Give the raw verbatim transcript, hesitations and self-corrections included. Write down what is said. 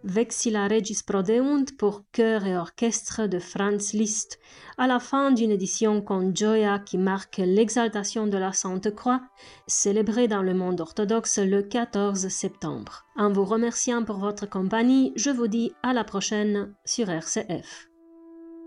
Vexilla Regis Prodeunt pour chœur et orchestre de Franz Liszt, à la fin d'une édition con gioia qui marque l'exaltation de la Sainte Croix, célébrée dans le monde orthodoxe le quatorze septembre. En vous remerciant pour votre compagnie, je vous dis à la prochaine sur R C F.